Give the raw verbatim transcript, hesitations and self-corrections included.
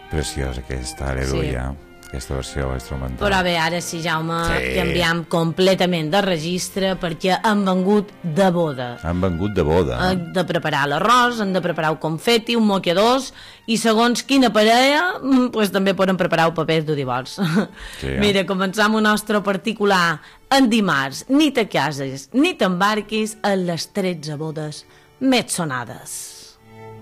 Preciosa aquesta, aleluia. Sí. Aquesta versió instrumental. Però bé, ara sí, Jaume, sí. canviem completament de registre perquè han vengut de boda. Han vengut de boda. Han de preparar l'arròs, han de preparar un confeti, un moquedors, i segons quina parella, pues, també poden preparar un paper de divorç. Sí, ja. Mira, començam el nostre particular en dimarts. Ni te cases, ni t'embarquis en les tretze bodes més sonades.